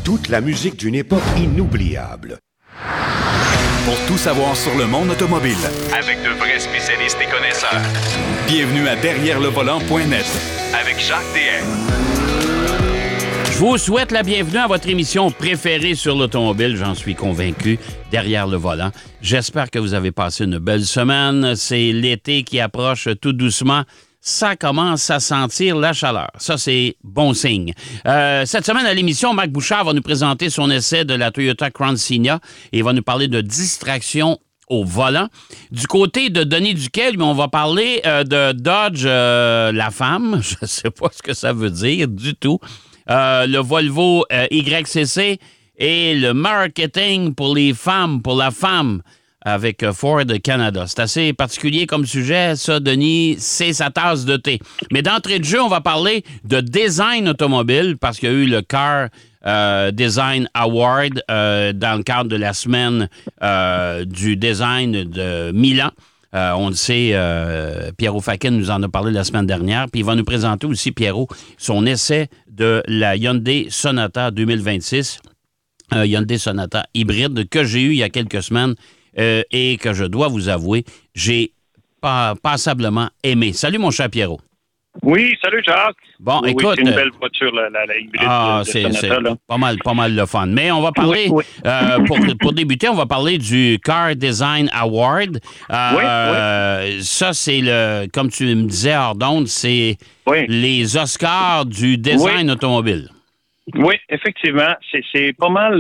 Toute la musique d'une époque inoubliable. Pour tout savoir sur le monde automobile, avec de vrais spécialistes et connaisseurs. bienvenue à DerrièreLeVolant.net Avec Jacques DM. Je vous souhaite la bienvenue à votre émission préférée sur l'automobile, j'en suis convaincu, Derrière le volant. J'espère que vous avez passé une belle semaine. C'est l'été qui approche tout doucement. Ça commence à sentir la chaleur. Ça, c'est bon signe. Cette semaine, à l'émission, Marc Bouchard va nous présenter son essai de la Toyota Crown Signa et va nous parler de distraction au volant. Du côté de Denis Duquel, on va parler de Dodge la femme. Je ne sais pas ce que ça veut dire du tout. Le Volvo YCC et le marketing pour les femmes, pour la femme avec Ford Canada. C'est assez particulier comme sujet, ça, Denis, c'est sa tasse de thé. Mais d'entrée de jeu, on va parler de design automobile parce qu'il y a eu le Car Design Award dans le cadre de la semaine du design de Milan. On le sait, Pierrot Fakin nous en a parlé la semaine dernière, puis il va nous présenter aussi, Pierrot, son essai de la Hyundai Sonata 2026, Hyundai Sonata hybride que j'ai eu il y a quelques semaines et que je dois vous avouer, j'ai passablement aimé. Salut, mon cher Pierrot. Oui, salut Jacques. Bon, oui, écoute, c'est une belle voiture, la hybride de Sonata. C'est là. pas mal le fun. Mais on va parler, oui. pour débuter, on va parler du Car Design Award. Ça, c'est le, comme tu me disais, hors d'onde, c'est les Oscars du design automobile. Oui, effectivement. C'est pas mal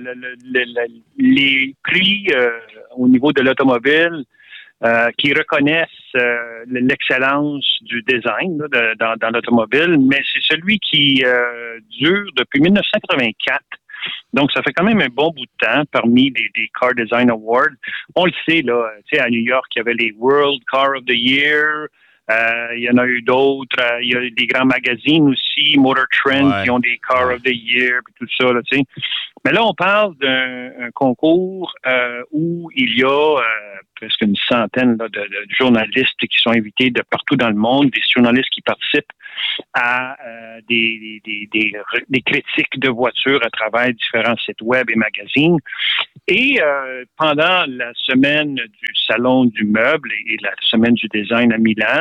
les prix au niveau de l'automobile qui reconnaissent l'excellence du design là, dans l'automobile, mais c'est celui qui dure depuis 1984. Donc, ça fait quand même un bon bout de temps parmi les Car Design Awards. On le sait, là, tu sais, à New York, il y avait les World Car of the Year. Il y en a eu d'autres. Il y a des grands magazines aussi, Motor Trend, qui ont des Car of the Year, puis tout ça, là, tu sais. Mais là, on parle d'un concours où il y a presque une centaine là, de journalistes qui sont invités de partout dans le monde, des journalistes qui participent à des critiques de voitures à travers différents sites web et magazines. Et pendant la semaine du Salon du meuble et la semaine du design à Milan,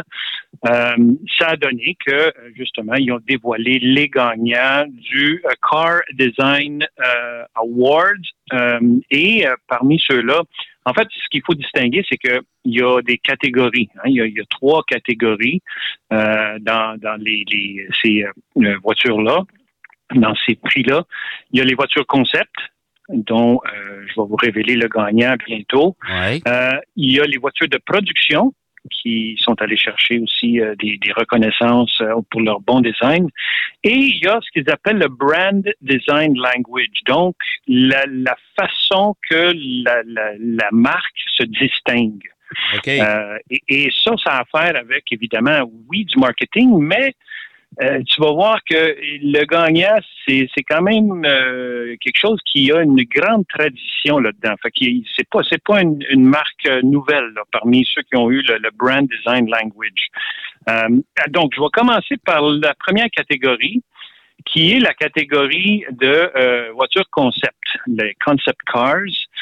ça a donné que, justement, ils ont dévoilé les gagnants du Car Design Award. Et parmi ceux-là, en fait, ce qu'il faut distinguer, c'est qu'il y a des catégories. Hein. Il y a 3 catégories dans ces voitures-là, dans ces prix-là. Il y a les voitures concept, dont je vais vous révéler le gagnant bientôt. Ouais. Il y a les voitures de production qui sont allées chercher aussi des reconnaissances pour leur bon design. Et il y a ce qu'ils appellent le Brand Design Language, donc la façon que la marque se distingue. Okay. Et ça a à faire avec, évidemment, oui, du marketing, mais tu vas voir que le gagnant, c'est quand même quelque chose qui a une grande tradition là-dedans. Fait que c'est pas une marque nouvelle là, parmi ceux qui ont eu le Brand Design Language. Donc, je vais commencer par la première catégorie, qui est la catégorie de voitures concept, les concept cars.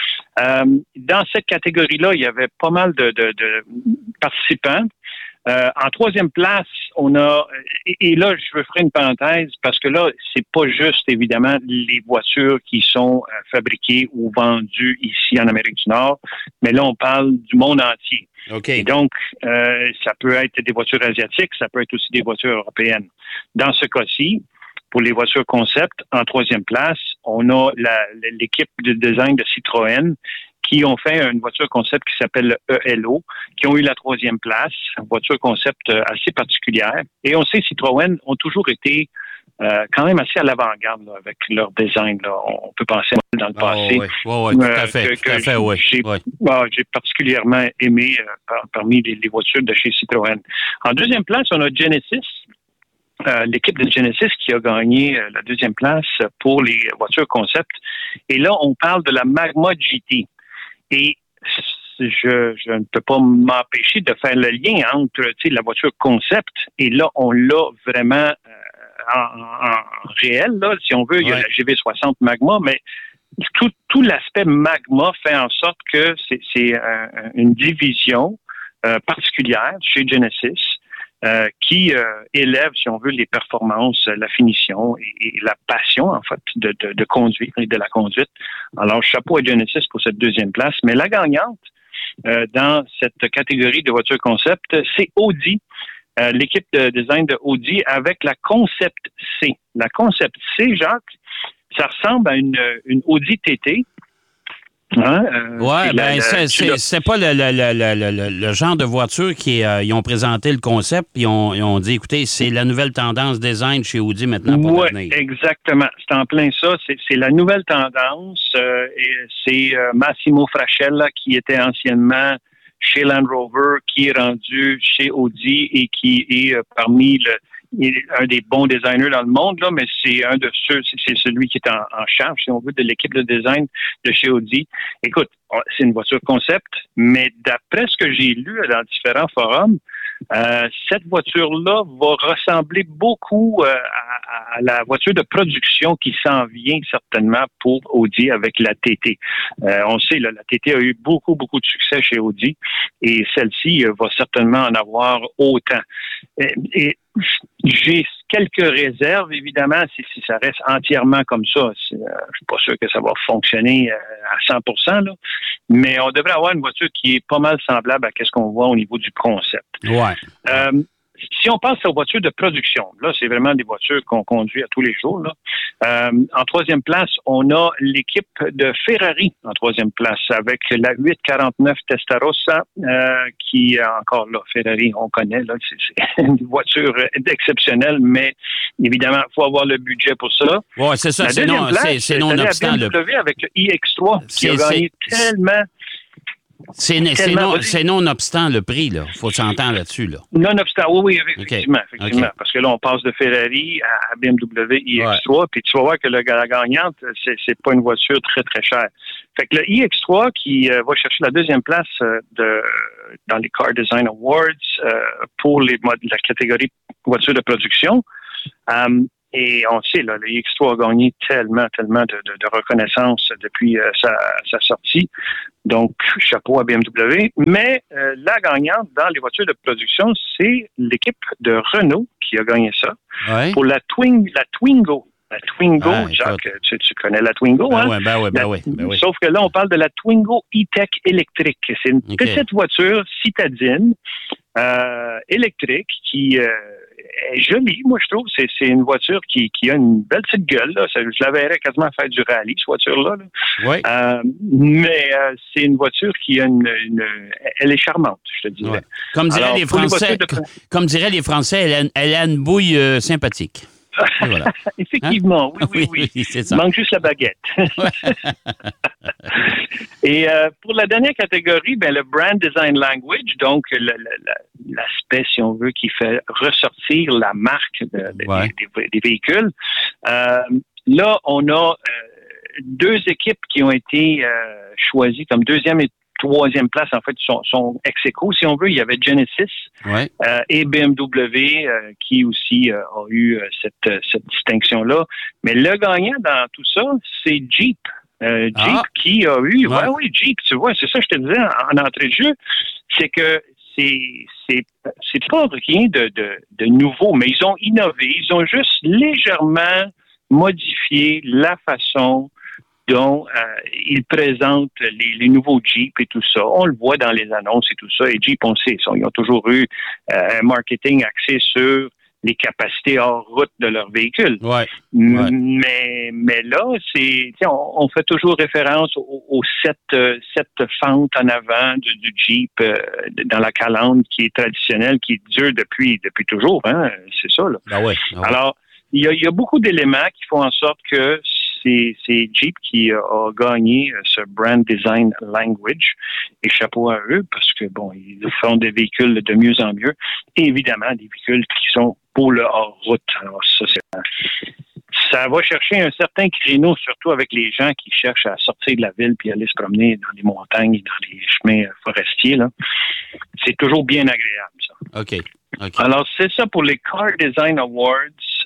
Dans cette catégorie-là, il y avait pas mal de participants. En 3e place, on a, et là, je veux faire une parenthèse parce que là, c'est pas juste, évidemment, les voitures qui sont fabriquées ou vendues ici en Amérique du Nord, mais là, on parle du monde entier. Okay. Et donc, ça peut être des voitures asiatiques, ça peut être aussi des voitures européennes. Dans ce cas-ci, pour les voitures concept, en 3e place, on a l'équipe de design de Citroën qui ont fait une voiture concept qui s'appelle le ELO, qui ont eu la 3e place, une voiture concept assez particulière. Et on sait, Citroën ont toujours été quand même assez à l'avant-garde là, avec leur design. Là. On peut penser dans le passé. Oui, tout à fait, oui. J'ai particulièrement aimé parmi les voitures de chez Citroën. En 2e place, on a Genesis. L'équipe de Genesis qui a gagné la 2e place pour les voitures concept. Et là, on parle de la Magma GT. Et je ne peux pas m'empêcher de faire le lien entre la voiture concept et là, on l'a vraiment en réel, là, si on veut, il y a la GV60 Magma, mais tout l'aspect Magma fait en sorte que c'est une division particulière chez Genesis qui élève, si on veut, les performances, la finition et la passion, en fait, de conduire et de la conduite. Alors, chapeau à Genesis pour cette deuxième place. Mais la gagnante dans cette catégorie de voitures concept, c'est Audi. L'équipe de design de Audi avec la Concept C. La Concept C, Jacques, ça ressemble à une Audi TT. Hein? C'est pas le genre de voiture ils ont présenté le concept et ils ont dit, écoutez, c'est la nouvelle tendance design chez Audi maintenant pour l'avenir. Oui, exactement. C'est en plein ça. C'est la nouvelle tendance. Et c'est Massimo Frascella qui était anciennement chez Land Rover, qui est rendu chez Audi et qui est parmi un des bons designers dans le monde, là, mais c'est c'est celui qui est en charge, si on veut, de l'équipe de design de chez Audi. Écoute, c'est une voiture concept, mais d'après ce que j'ai lu dans différents forums, cette voiture-là va ressembler beaucoup à la voiture de production qui s'en vient certainement pour Audi avec la TT. On sait, la TT a eu beaucoup, beaucoup de succès chez Audi et celle-ci va certainement en avoir autant. Et j'ai quelques réserves, évidemment, si ça reste entièrement comme ça. Je suis pas sûr que ça va fonctionner à 100%, là, mais on devrait avoir une voiture qui est pas mal semblable à ce qu'on voit au niveau du concept. Ouais. Si on passe aux voitures de production, là, c'est vraiment des voitures qu'on conduit à tous les jours, là. En troisième place, on a l'équipe de Ferrari en troisième place avec la 849 Testarossa qui, encore là, Ferrari, on connaît, là, c'est une voiture exceptionnelle, mais évidemment, il faut avoir le budget pour ça. Oui, c'est ça, c'est non-obstant. BMW avec le iX3 qui a gagné tellement... C'est non-obstant le prix, là. Il faut s'entendre là-dessus, là. Non-obstant, oui, effectivement. Okay. Parce que là, on passe de Ferrari à BMW iX3, puis tu vas voir que la gagnante, c'est pas une voiture très, très chère. Fait que le iX3 qui va chercher la deuxième place dans les Car Design Awards pour la catégorie voiture de production. Et on sait, là, le iX3 a gagné tellement de reconnaissance depuis sa sortie. Donc, chapeau à BMW. Mais la gagnante dans les voitures de production, c'est l'équipe de Renault qui a gagné ça. Ouais. Pour la Twingo. La Twingo, Jacques, tu connais la Twingo, hein? Oui. Sauf que là, on parle de la Twingo E-Tech électrique. C'est une petite voiture citadine électrique qui... est jolie, moi, je trouve. C'est une voiture qui a une belle petite gueule. Là. Je la verrais quasiment faire du rallye, cette voiture-là. Là. Oui. Mais c'est une voiture qui a elle est charmante, je te dirais. Ouais. Comme diraient les Français, elle a une bouille sympathique. Voilà. Effectivement, hein? Oui. C'est ça. Il manque juste la baguette. Et pour la dernière catégorie, le Brand Design Language, donc l'aspect, si on veut, qui fait ressortir la marque des véhicules. Là, on a deux équipes qui ont été choisies comme deuxième et troisième place, en fait, sont ex-aequo, si on veut. Il y avait Genesis et BMW qui aussi a eu cette distinction-là. Mais le gagnant dans tout ça, c'est Jeep. Jeep qui a eu... Oui, Jeep, tu vois, c'est ça que je te disais en entrée de jeu. C'est que c'est pas rien de nouveau, mais ils ont innové. Ils ont juste légèrement modifié la façon dont ils présentent les nouveaux Jeep et tout ça. On le voit dans les annonces et tout ça. Et Jeep, on sait, ils ont toujours eu un marketing axé sur les capacités hors route de leur véhicule. Ouais. Mais là, on fait toujours référence aux sept fentes en avant du Jeep dans la calandre qui est traditionnelle, qui dure depuis toujours. Hein? C'est ça, là. Alors, il y a beaucoup d'éléments qui font en sorte que c'est Jeep qui a gagné ce Brand Design Language. Et chapeau à eux, parce que, ils font des véhicules de mieux en mieux. Et évidemment, des véhicules qui sont pour le hors-route. Alors, ça va chercher un certain créneau, surtout avec les gens qui cherchent à sortir de la ville puis aller se promener dans les montagnes et dans les chemins forestiers, là. C'est toujours bien agréable, ça. OK. Alors, c'est ça pour les Car Design Awards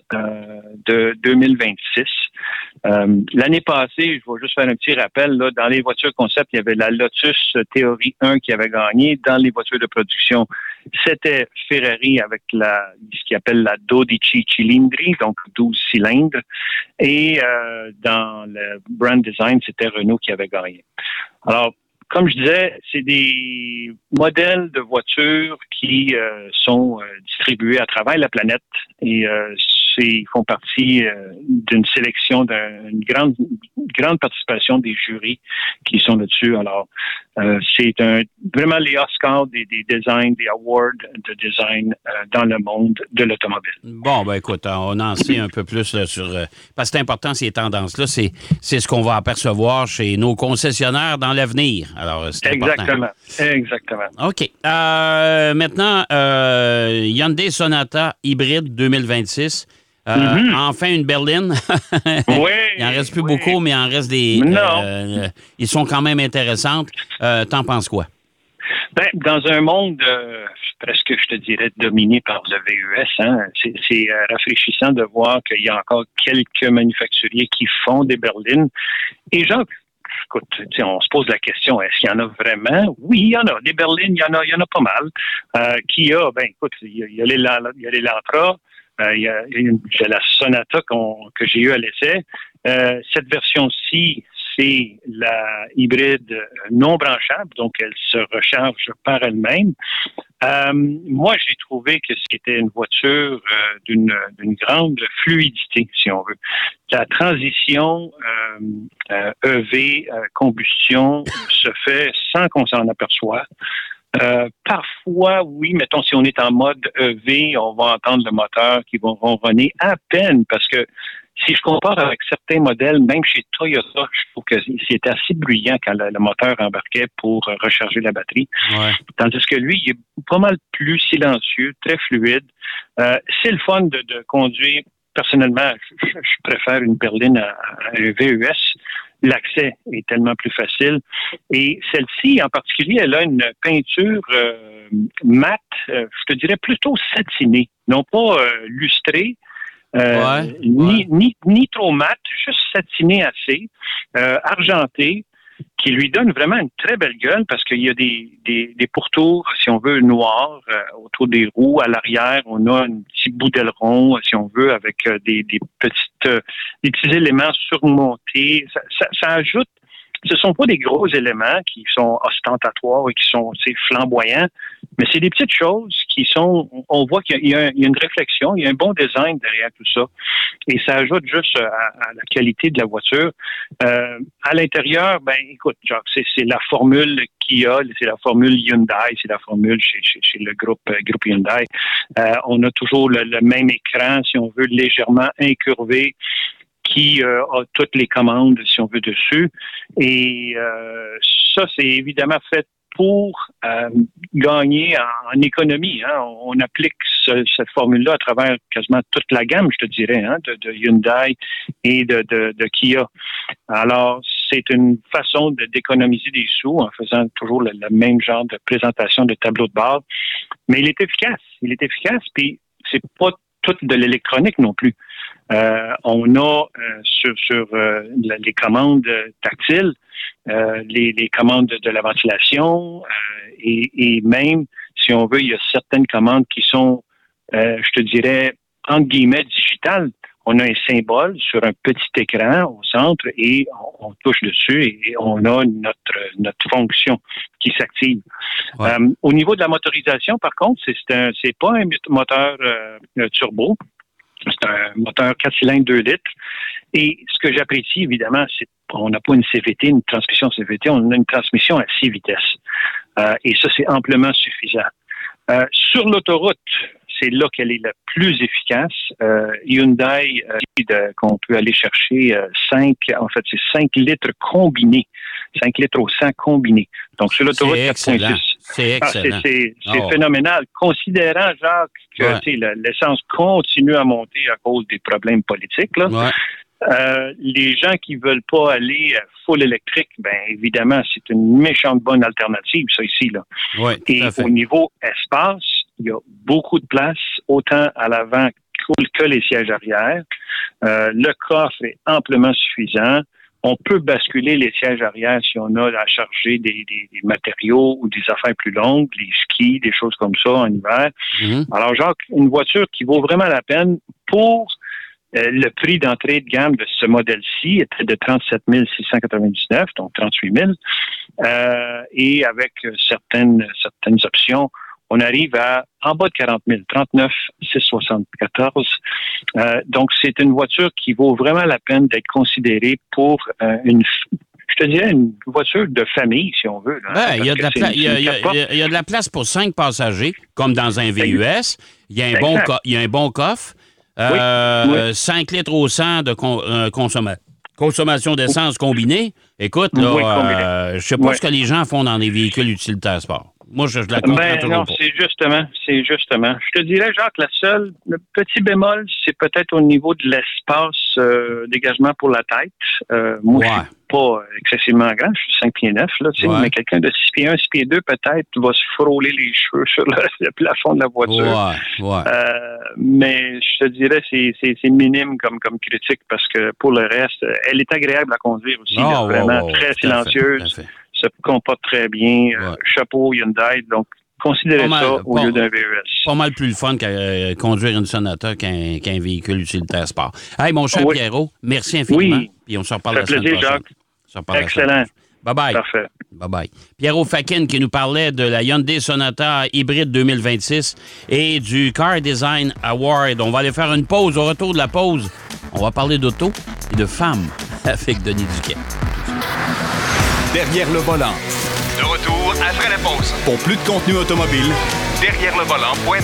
de 2026. L'année passée, je vais juste faire un petit rappel, là, dans les voitures concept, il y avait la Lotus Théorie 1 qui avait gagné. Dans les voitures de production, c'était Ferrari avec ce qu'ils appelle la 12 cilindri, donc 12 cylindres. Et dans le brand design, c'était Renault qui avait gagné. Alors, comme je disais, c'est des modèles de voitures qui sont distribués à travers la planète et ils font partie d'une sélection, d'une grande participation des jurys qui sont là-dessus. Alors, c'est vraiment les Oscars des designs, des awards de design dans le monde de l'automobile. Bon, ben écoute, on en sait un peu plus là, sur... parce que c'est important, ces tendances-là, c'est ce qu'on va apercevoir chez nos concessionnaires dans l'avenir. Alors, c'est important. Exactement. OK. Maintenant, Hyundai Sonata hybride 2026. Enfin, une berline. Oui. Il en reste plus beaucoup, mais il en reste des... ils sont quand même intéressantes. T'en penses quoi? Ben, dans un monde presque, je te dirais, dominé par le VUS, hein, c'est rafraîchissant de voir qu'il y a encore quelques manufacturiers qui font des berlines. Et Jacques, écoute, on se pose la question, est-ce qu'il y en a vraiment? Oui, il y en a. Des berlines, il y en a pas mal. Kia, ben écoute, il y a les Lantra. Il y a la Sonata que j'ai eue à l'essai. Cette version-ci, c'est la hybride non branchable, donc elle se recharge par elle-même. Moi, j'ai trouvé que c'était une voiture d'une grande fluidité, si on veut. La transition EV combustion se fait sans qu'on s'en aperçoive. Parfois, oui, mettons, si on est en mode EV, on va entendre le moteur qui va ronronner à peine parce que si je compare avec certains modèles, même chez Toyota, je trouve que c'était assez bruyant quand le moteur embarquait pour recharger la batterie. Ouais. Tandis que lui, il est pas mal plus silencieux, très fluide. C'est le fun de conduire. Personnellement, je préfère une berline à un VUS. L'accès est tellement plus facile. Et celle-ci, en particulier, elle a une peinture mate, je te dirais plutôt satinée, non pas lustrée, ni trop mate, juste satinée assez, argentée, qui lui donne vraiment une très belle gueule parce qu'il y a des pourtours, si on veut, noirs autour des roues. À l'arrière, on a un petit bout d'aileron, si on veut, avec des petits éléments surmontés. Ça ajoute, ce ne sont pas des gros éléments qui sont ostentatoires et qui sont flamboyants, mais c'est des petites choses qui sont, on voit qu'il y a une réflexion, il y a un bon design derrière tout ça. Et ça ajoute juste à la qualité de la voiture. À l'intérieur, ben écoute, Jacques, c'est la formule Kia, c'est la formule Hyundai, c'est la formule chez le groupe Hyundai. On a toujours le même écran, si on veut, légèrement incurvé, qui a toutes les commandes, si on veut, dessus. Et ça, c'est évidemment fait pour gagner en économie. Hein. On applique cette formule-là à travers quasiment toute la gamme, je te dirais, hein, de Hyundai et de Kia. Alors, c'est une façon d'économiser des sous en faisant toujours le même genre de présentation de tableau de bord. Mais il est efficace. Puis c'est pas toute de l'électronique non plus. On a sur les commandes tactiles, les commandes de la ventilation et même, si on veut, il y a certaines commandes qui sont, je te dirais, entre guillemets, digitales. On a un symbole sur un petit écran au centre et on touche dessus et on a notre fonction qui s'active. Ouais. Au niveau de la motorisation, par contre, c'est pas un moteur turbo. C'est un moteur 4 cylindres 2 litres. Et ce que j'apprécie, évidemment, c'est qu'on n'a pas une CVT, une transmission CVT, on a une transmission à 6 vitesses. Et ça, c'est amplement suffisant. Sur l'autoroute, c'est là qu'elle est la plus efficace. Hyundai, qu'on peut aller chercher 5 litres combinés. 5 litres au 100 combinés. Donc, sur l'autoroute 4.6. C'est excellent. C'est phénoménal. Considérant, Jacques, que l'essence continue à monter à cause des problèmes politiques, là. Ouais. Les gens qui veulent pas aller full électrique, ben évidemment, c'est une méchante bonne alternative, ça ici, là. Ouais, et au niveau espace, il y a beaucoup de place, autant à l'avant foule que les sièges arrière. Le coffre est amplement suffisant. On peut basculer les sièges arrière si on a à charger des matériaux ou des affaires plus longues, les skis, des choses comme ça en hiver. Alors, Jacques, une voiture qui vaut vraiment la peine pour le prix d'entrée de gamme de ce modèle-ci était de 37 699, donc 38 000. Et avec certaines options, on arrive en bas de 40 000, 39 674. Donc, c'est une voiture qui vaut vraiment la peine d'être considérée pour une voiture de famille, si on veut. Il y a de la place pour 5 passagers, comme dans un VUS. Il y a un bon coffre. 5 litres au 100 de consommation d'essence combinée. Écoute, je ne sais pas ce que les gens font dans des véhicules utilitaires sport. Moi, je la comprends toujours pas. C'est justement. Je te dirais, Jacques, le petit bémol, c'est peut-être au niveau de l'espace dégagement pour la tête. Moi, je suis pas excessivement grand, je suis 5 pieds 9, là, mais quelqu'un de 6 pieds 1, 6 pieds 2, peut-être, va se frôler les cheveux sur le plafond de la voiture. Mais je te dirais, c'est minime comme critique, parce que pour le reste, elle est agréable à conduire aussi, vraiment très silencieuse. Se comporte très bien. Chapeau Hyundai. Donc, considérez ça au lieu d'un VUS. Pas mal plus le fun que conduire une Sonata qu'un véhicule utilitaire sport. Hey, mon cher Pierrot, merci infiniment. Puis on se reparle la semaine prochaine. Jacques. Excellent. Bye-bye. Parfait. Bye-bye. Pierrot Fakin qui nous parlait de la Hyundai Sonata hybride 2026 et du Car Design Award. On va aller faire une pause. Au retour de la pause, on va parler d'auto et de femmes avec Denis Duquet. Derrière le volant. De retour après la pause. Pour plus de contenu automobile, derrière le volant.net.